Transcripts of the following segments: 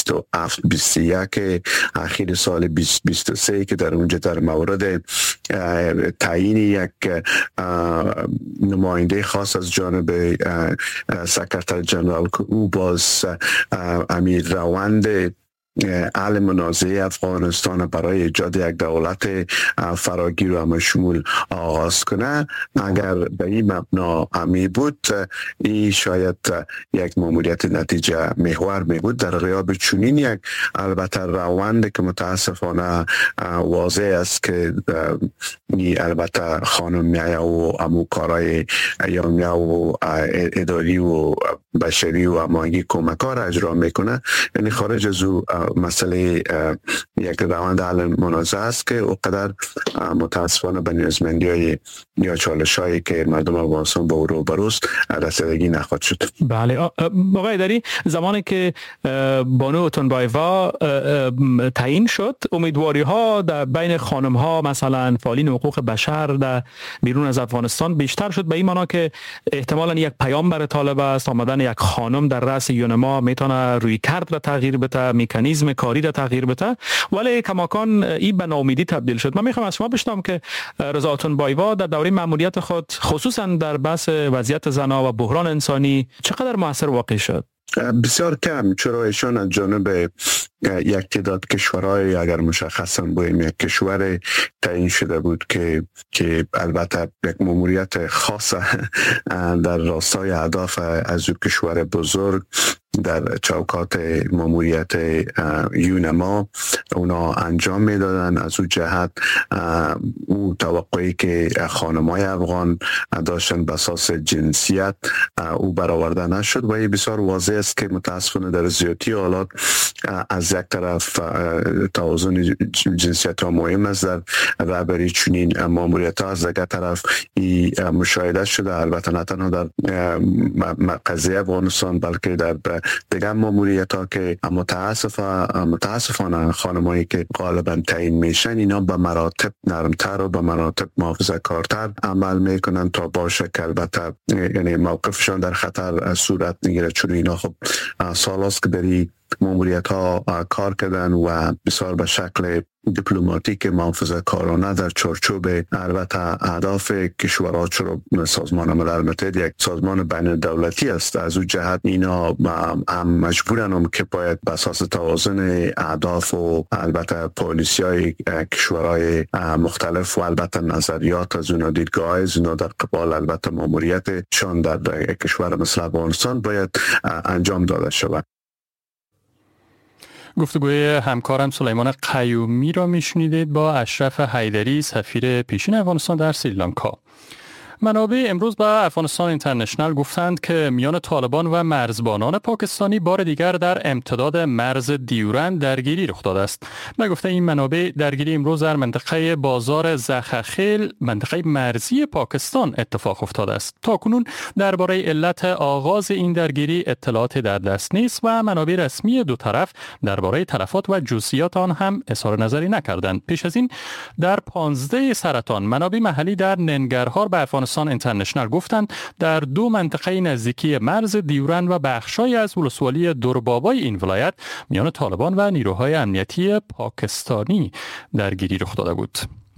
27 21 اخیر سال 2023 که در اونجا در مورد تعیین یک نماینده خاص از جانب سکرتر جنرال که او باز امیر روند حل منازعه افغانستان برای ایجاد یک دولت فراگیر و مشمول آغاز کنه، اگر به این مبنا می بود این شاید یک ماموریت نتیجه محور می بود. در غیاب چنین یک البته روند که متاسفانه واضح است که البته خانم میایه و اموکارای یامیه و اداری و بشری و امانگی کمکار اجرا میکنه، یعنی خارج از او مسئله یک روند حل منازعه است که اقدر متاسفانه به نیازمندی های یا چالش هایی که مردم افغانستان با او روبروست رسیدگی نخواهد شد. بله آقای اداری، زمانی که بانو اتنبایوا تعیین شد، امیدواری ها در بین خانم ها مثلا فعالین حقوق بشر در بیرون از افغانستان بیشتر شد، به این معنا که احتمالاً یک پیام برای طالب است آمدن یک خانم در رأس یونما میتونه روی کرد را تغییر بده، مکانیزم کاری را تغییر بده، ولی کماکان این به ناامیدی تبدیل شد. من میخوام از شما بشنوم که رضا اتنبایوا در دوره مأموریت خود خصوصا در بحث وضعیت زنان و بحران انسانی چقدر موثر واقع شد؟ بسیار کم، چرا ایشان از جانب یک تعداد کشورهای اگر مشخصا بایم یک کشور تعیین شده بود که البته یک مأموریت خاص در راستای اهداف از او کشور بزرگ در چوکات مأموریت یونما اونا انجام میدادن. از او جهت او توقعی که خانمای افغان داشتن به اساس جنسیت او برآورده نشد و این بسیار واضح است که متاسفانه در زیادی حالات از یک طرف توازن جنسیت ها مهم است در رهبری چنین ماموریت ها، از یک طرف این مشاهده شده البته نه تنها در قضیه افغانستان بلکه در دیگر ماموریت ها که متاسفانه خانمایی که غالبا تعیین میشن اینا به مراتب نرمتر و به مراتب محافظه‌کارتر عمل میکنن تا باشه که البته یعنی موقفشان در خطر صورت میگیره، چون اینا خب سال است که بری ماموریت ها کار کردن و بسیار به شکل دیپلماتیک محافظه کارانه در چارچوب البته اهداف کشورها، چرا سازمان ملل متحد یک سازمان بین دولتی است، از او جهت اینا هم مجبورن که باید به اساس توازن اهداف و البته پالیسی های کشورهای مختلف و البته نظریات از اونا دیدگاه از اونا در قبال البته ماموریت چون در کشور مثل افغانستان باید انجام داده شود. گفتگوی همکارم سلیمان قیومی را میشنیدید با اشرف حیدری، سفیر پیشین افغانستان در سریلانکا. منابع امروز به افغانستان اینترنشنال گفتند که میان طالبان و مرزبانان پاکستانی بار دیگر در امتداد مرز دیورند درگیری رخ داده است. به گفته این منابع، درگیری امروز در منطقه بازار زخخیل، منطقه مرزی پاکستان اتفاق افتاده است. تاکنون درباره علت آغاز این درگیری اطلاعات در دست نیست و منابع رسمی دو طرف درباره تلفات و جزئیات آن هم اظهار نظری نکردند. پیش از این در 15 سرطان، منابع محلی در ننگرهار به افغانستان اینترنشنال گفتند در دو منطقه نزدیکی مرز دیورند و بخشای از ولسوالی دربابای این ولایت میان طالبان و نیروهای امنیتی پاکستانی درگیری رخ داده بود.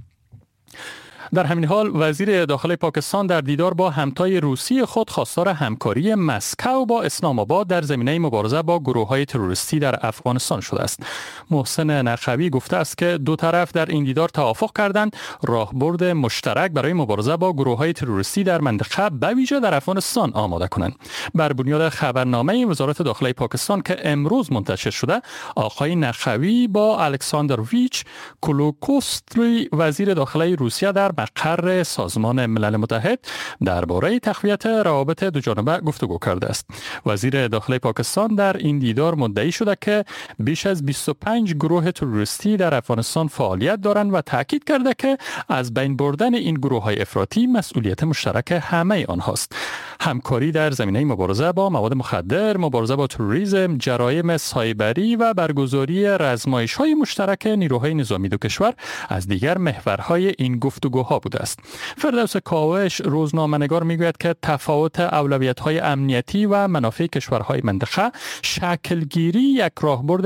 در همین حال وزیر داخلی پاکستان در دیدار با همتای روسی خود خواستار همکاری مسکو با اسلام آباد در زمینه مبارزه با گروه‌های تروریستی در افغانستان شده است. محسن نقوی گفته است که دو طرف در این دیدار توافق کردند راهبرد مشترک برای مبارزه با گروه‌های تروریستی در منطقه به ویژه در افغانستان آماده کنند. بر بنیاد خبرنامه وزارت داخلی پاکستان که امروز منتشر شده، آقای نقوی با الکساندر ویچ کولوکوستری وزیر داخلی روسیه در مقر سازمان ملل متحد درباره تقویت روابط دوجانبه گفتگو کرده است. وزیر داخلی پاکستان در این دیدار مدعی شده که بیش از 25 گروه تروریستی در افغانستان فعالیت دارند و تاکید کرده که از بین بردن این گروه‌های افراطی مسئولیت مشترک همه آنهاست. همکاری در زمینه مبارزه با مواد مخدر، مبارزه با تروریسم، جرایم سایبری و برگزاری رزمایش‌های مشترک نیروهای نظامی دو کشور از دیگر محورهای این گفتگوها بوده است. فردوس کاوش روزنامه‌نگار میگوید که تفاوت اولویت‌های امنیتی و منافع کشورهای منطقه شکلگیری یک راهبرد